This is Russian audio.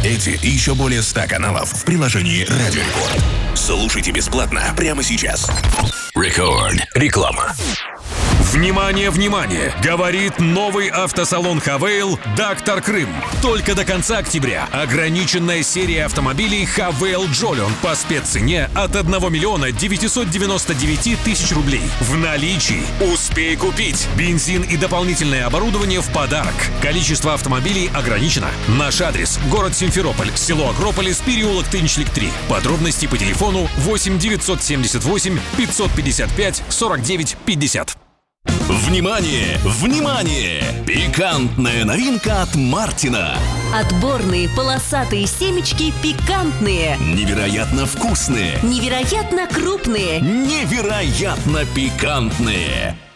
Эти и еще более 100 каналов в приложении Радио Рекорд. Слушайте бесплатно прямо сейчас. Рекорд. Реклама. Внимание, внимание! Говорит новый автосалон «Хавейл» «Доктор Крым». Только до конца октября ограниченная серия автомобилей «Хавейл Джолион» по спеццене от 1 миллиона 999 тысяч рублей. В наличии. Успей купить. Бензин и дополнительное оборудование в подарок. Количество автомобилей ограничено. Наш адрес – город Симферополь, село Акрополис, переулок Тынчлик 3. Подробности по телефону 8 978 555 49 50. Внимание! Внимание! Пикантная новинка от Мартина. Отборные полосатые семечки пикантные. Невероятно вкусные. Невероятно крупные. Невероятно пикантные.